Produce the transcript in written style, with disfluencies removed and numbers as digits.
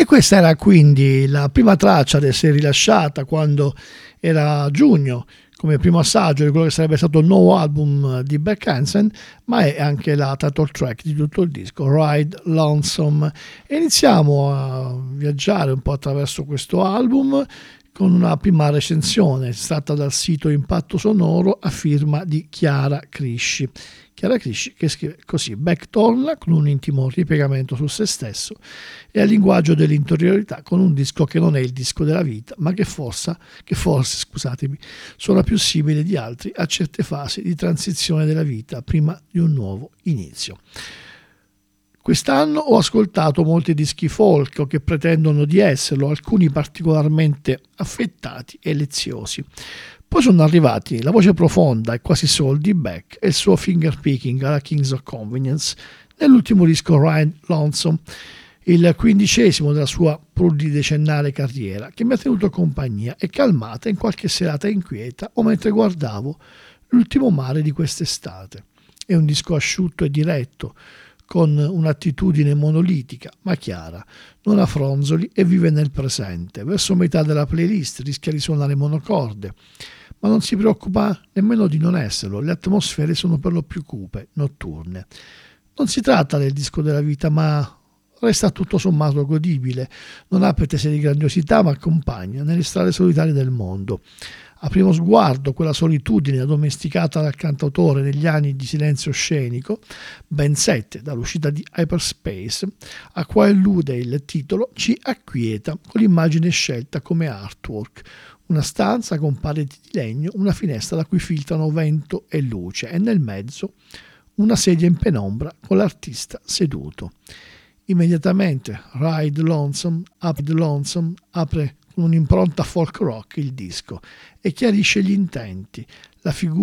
questa era quindi la prima traccia che si è rilasciata quando era giugno, come primo assaggio di quello che sarebbe stato il nuovo album di Beck Hansen, ma è anche la title track di tutto il disco, Ride Lonesome. E iniziamo a viaggiare un po' attraverso questo album con una prima recensione estratta dal sito Impatto Sonoro a firma di Chiara Crisci. Chiara Crisci che scrive così: Beck torna con un intimo ripiegamento su se stesso e al linguaggio dell'interiorità con un disco che non è il disco della vita, ma che forse suona più simile di altri a certe fasi di transizione della vita prima di un nuovo inizio. Quest'anno ho ascoltato molti dischi folk che pretendono di esserlo, alcuni particolarmente affettati e leziosi. Poi sono arrivati la voce profonda e quasi soul di Beck e il suo finger picking alla Kings of Convenience nell'ultimo disco Ride Lonesome, il 15° della sua pluridecennale carriera, che mi ha tenuto compagnia e calmata in qualche serata inquieta o mentre guardavo l'ultimo mare di quest'estate. È un disco asciutto e diretto, con un'attitudine monolitica ma chiara, non ha fronzoli e vive nel presente. Verso metà della playlist rischia di suonare monocorde, ma non si preoccupa nemmeno di non esserlo, le atmosfere sono per lo più cupe, notturne. Non si tratta del disco della vita, ma resta tutto sommato godibile, non ha pretese di grandiosità ma accompagna nelle strade solitarie del mondo. A primo sguardo, quella solitudine addomesticata dal cantautore negli anni di silenzio scenico, ben 7 dall'uscita di Hyperspace, a cui allude il titolo, ci acquieta con l'immagine scelta come artwork. Una stanza con pareti di legno, una finestra da cui filtrano vento e luce e nel mezzo una sedia in penombra con l'artista seduto. Immediatamente Ride Lonesome apre con un'impronta folk rock il disco e chiarisce gli intenti, la figura